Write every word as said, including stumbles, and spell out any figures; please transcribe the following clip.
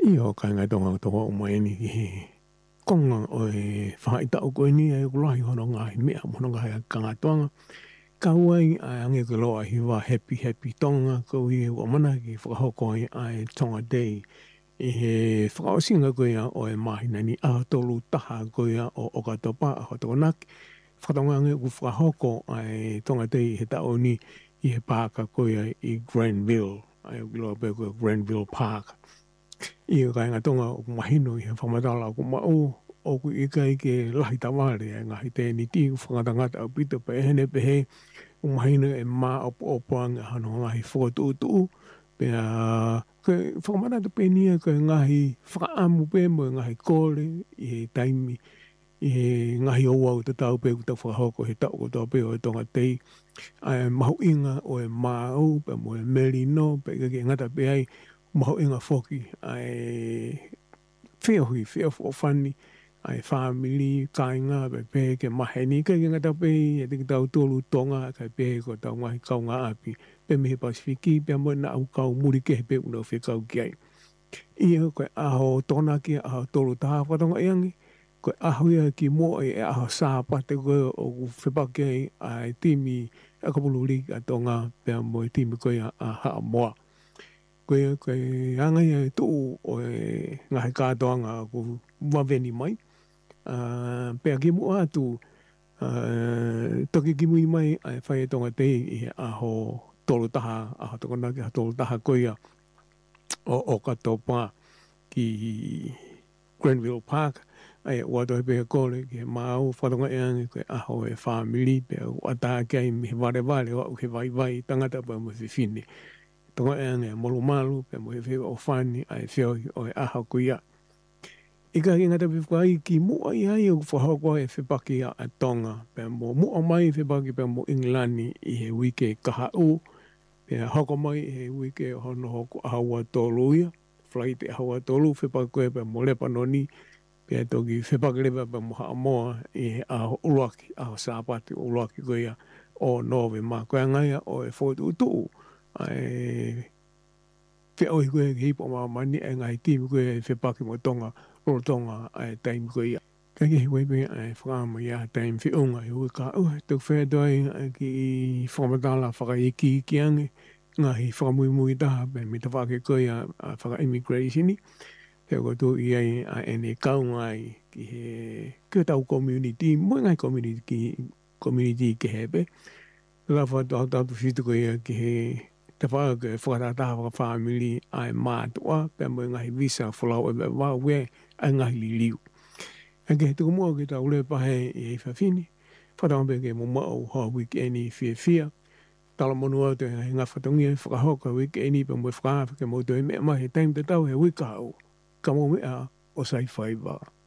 Io ka ngai tonga toko o mai ni he konga o e whaita o koe ni e ulahi hono ngahi mea mono ngahi a kanga tonga. Ka uai a ange ko loa hiwa happy happy tonga ko i e wamana ki whakahoko ai ai tonga day. I he whakaosinga koe a o e mahina ni a tolu taha koe a o o katopa a hoto naki. Whakatonga ange ku whakahoko ai tonga day he tao ni i he pāka koe ai i Granville. Ai o kiloa pe koe Granville Park. I o kai ngā tonga o mahino i he whamatala o ma o o ku i kai ke lahi taware e ngahi tēni ti ku whakatangata au pito pe hene pe he o mahino e mā opo opo anga hano ngahi whakatu utu pe a ke whakamatata pe nia ke ngahi whakaamu pe mo ngahi kore i he taimi i he ngahi o au te tau pe ku tau whakahoko he tau ko tau pe o e tonga tei ai mahu inga o e mā au pe mo e merino pe ke ngata pe ai maho inga foki ai whiohui whiohu o whani ai whamili kāinga pe pe ke maheni ke ngata pe e te tau tolu tonga kai pe ko tau ngahi kau ngā api pe mehe Pasifiki pe mo na au kau muri ke pe una whi kau ki ai ia koe aho tona ki aho tolu taha whatonga iangi koe aho ia ki mo e aho sāpa te koe o whipake ai timi a kapulu li a tonga pe mo e timi koe a haa moa koe koe anga ia tu o e ngahi kātoanga ko waweni mai. Uh, pea ki mua atu uh, toki ki mui mai ai whai e tonga te i he aho tolu taha, aho tokona ki ha tolu taha koia o, o katopa ki Granville Park. Ai wato he pea kore ki he mau whatonga eangi koe aho e whamili pea wata ki ai me vare vare o he vai vai tangata pa mo whiwhine. Tonga e ane molu malu, pe mo he whiwa o whani, ai whio o e aha kuia. I ka ngata whiwha i ki mua i hai o whahoko e whipaki a a tonga, pe mo mua mai whipaki pe mo Inglani i he wike kaha u, pe hoko mai i he wike hono hoko ahaua tolu ia, flight ahaua tolu, whipaki koe pe mo Lepanoni, pe toki whipaki lewa pe mo Haamoa i he aho uruaki, aho sāpati uruaki koe ia o Nove ma koe ngai o e whotu utu ai te oi koe ki hipo ma mani e ngai timi koe e whipaki mo tonga roro tonga ai taimi koe ia kai ki hiwai pe ai whakama ia taimi whiunga i hui ka ua tau whea doi ki whakamatala whaka iki ki ange ngahi whakamui mui taha pe me ta whake koe a whaka immigration i te o koto i ai a ene kau ngai ki he kia tau community mo ngai community ki community ki hepe la wha tau tau tu whitu koe ia ki he te whaka ke whakatataha whaka whamili ai mātua, pe mo ngahi visa whalau e wā ue ai ngahi li liu. E ke he tuku mua ke tau le pahe i e whawhini, whatanga pe ke mo mao hoa wikendi whia whia, tala monu au te he ngā whatongia whakahoka wikendi pe mo whakahawha ke mo te mea mai he taim te tau he wika au, ka mo mea o sai whaiva.